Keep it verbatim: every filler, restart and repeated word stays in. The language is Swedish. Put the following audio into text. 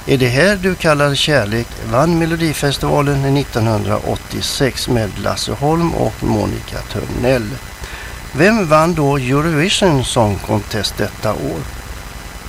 Är det här du kallar kärlek vann Melodifestivalen nittonhundraåttiosex med Lasse Holm och Monica Törnell. Vem vann då Eurovision Song Contest detta år?